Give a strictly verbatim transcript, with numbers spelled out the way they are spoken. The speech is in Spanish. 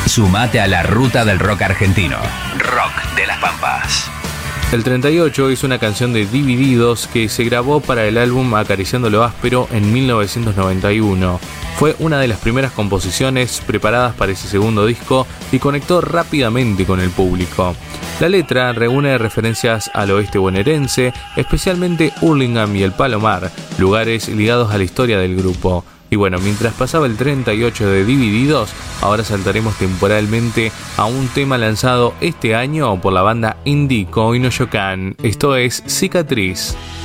Sumate a la ruta del rock argentino. Rock de las Pampas. El treinta y ocho es una canción de Divididos que se grabó para el álbum Acariciando lo Áspero en mil novecientos noventa y uno. Fue una de las primeras composiciones preparadas para ese segundo disco y conectó rápidamente con el público. La letra reúne referencias al oeste bonaerense, especialmente Hurlingham y el Palomar, lugares ligados a la historia del grupo. Y bueno, mientras pasaba el treinta y ocho de Divididos, ahora saltaremos temporalmente a un tema lanzado este año por la banda indie Koino Yokan. Esto es Cicatriz.